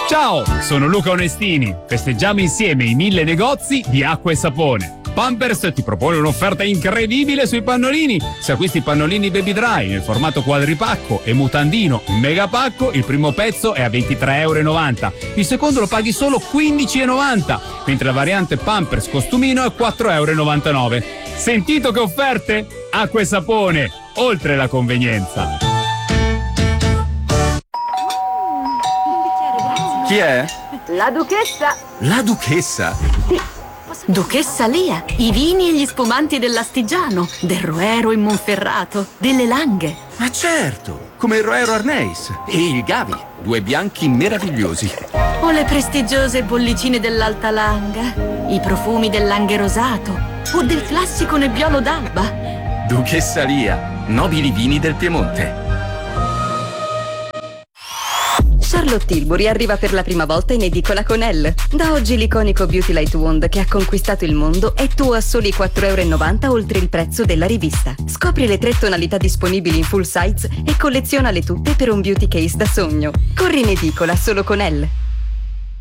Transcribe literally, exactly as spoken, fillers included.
Ciao, sono Luca Onestini. Festeggiamo insieme i mille negozi di acqua e sapone. Pampers ti propone un'offerta incredibile sui pannolini. Se acquisti pannolini Baby Dry nel formato quadripacco e mutandino in megapacco, il primo pezzo è a ventitré e novanta euro. Il secondo lo paghi solo quindici e novanta, mentre la variante Pampers costumino è quattro e novantanove euro. Sentito che offerte? Acqua e sapone, oltre la convenienza. Chi è? La duchessa. La duchessa? Sì. Duchessa Lia, i vini e gli spumanti dell'Astigiano, del Roero in Monferrato, delle Langhe. Ma certo, come il Roero Arneis e il Gavi, due bianchi meravigliosi. O le prestigiose bollicine dell'Alta Langa, i profumi del Langhe rosato, o del classico Nebbiolo d'Alba. Duchessa Lia, nobili vini del Piemonte. Charlotte Tilbury arriva per la prima volta in edicola con Elle. Da oggi l'iconico Beauty Light Wand che ha conquistato il mondo è tuo a soli quattro e novanta euro oltre il prezzo della rivista. Scopri le tre tonalità disponibili in full size e collezionale tutte per un beauty case da sogno. Corri in edicola solo con Elle.